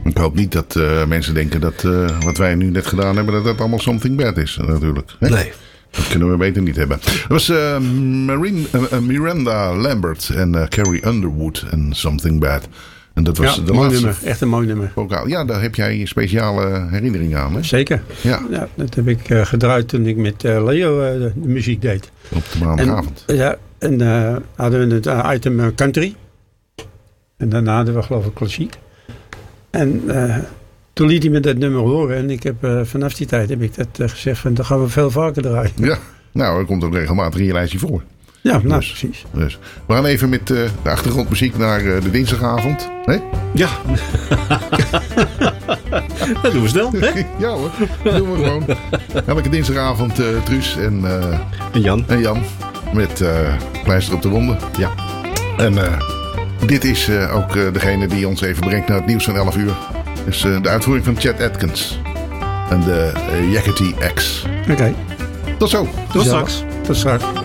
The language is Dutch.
Ik hoop niet dat mensen denken dat wat wij nu net gedaan hebben, dat allemaal Something Bad is natuurlijk. Hè? Nee. Dat kunnen we beter niet hebben. Dat was Miranda Lambert en Carrie Underwood en Something Bad. En dat was de mooi laatste nummer. Echt een mooi nummer. vocaal. Ja, daar heb jij speciale herinneringen aan. Hè? Zeker. Ja. Ja, dat heb ik gedraaid toen ik met Leo de muziek deed. Op de maandagavond. En hadden we het item country. En daarna hadden we geloof ik klassiek. En toen liet hij me dat nummer horen. En ik heb vanaf die tijd heb ik dat gezegd van, dat gaan we veel vaker draaien. Ja, nou, dat komt ook regelmatig in je lijstje voor. Ja, nou Dus. precies. Dus we gaan even met de achtergrondmuziek naar de dinsdagavond. Nee? Ja. Dat doen we snel, hè? Ja hoor, dat doen we gewoon. Elke dinsdagavond Truus en Jan. met pleister op de wonden. Ja. En dit is ook degene die ons even brengt naar het nieuws van 11 uur. Dus de uitvoering van Chet Atkins en de Yakety X. Oké. Tot zo. Tot straks. Tot straks.